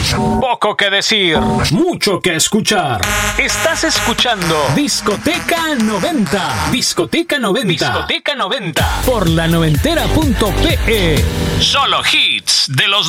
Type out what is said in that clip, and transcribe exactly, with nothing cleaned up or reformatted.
Poco que decir, mucho que escuchar. Estás escuchando Discoteca noventa. Discoteca noventa. Discoteca noventa Por la noventera punto pe. Solo hits de los